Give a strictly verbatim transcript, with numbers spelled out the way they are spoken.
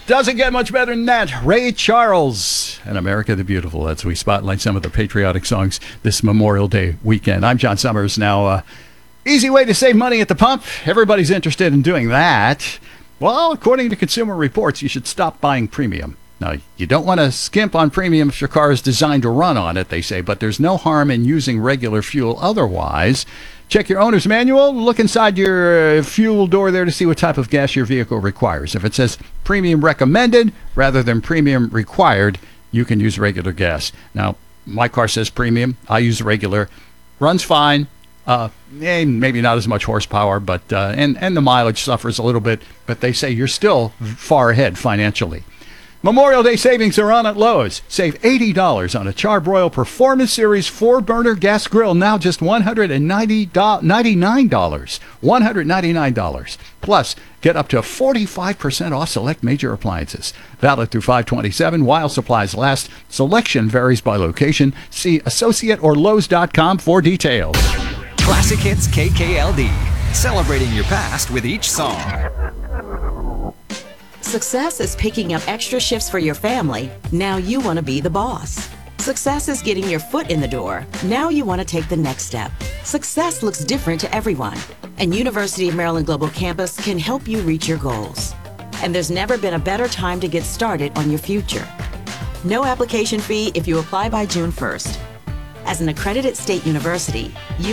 Doesn't get much better than that. Ray Charles and America the Beautiful, as we spotlight some of the patriotic songs this Memorial Day weekend. I'm John Summers. Now, uh, easy way to save money at the pump. Everybody's interested in doing that. Well, according to Consumer Reports, you should stop buying premium. Now, you don't want to skimp on premium if your car is designed to run on it, they say, but there's no harm in using regular fuel otherwise. Check your owner's manual. Look inside your uh, fuel door there to see what type of gas your vehicle requires. If it says premium recommended rather than premium required, you can use regular gas. Now, my car says premium. I use regular. Runs fine. Uh, eh, maybe not as much horsepower, but uh, and, and the mileage suffers a little bit, but they say you're still far ahead financially. Memorial Day savings are on at Lowe's. Save eighty dollars on a Char-Broil Performance Series four burner gas grill, now just one hundred ninety-nine dollars. one hundred ninety-nine dollars. Plus, get up to forty-five percent off select major appliances. Valid through five twenty-seven while supplies last. Selection varies by location. See associate or lowes dot com for details. Classic Hits K K L D. Celebrating your past with each song. Success is picking up extra shifts for your family. Now you want to be the boss. Success is getting your foot in the door. Now you want to take the next step. Success looks different to everyone, and University of Maryland Global Campus can help you reach your goals. And there's never been a better time to get started on your future. No application fee if you apply by June first. As an accredited state university, you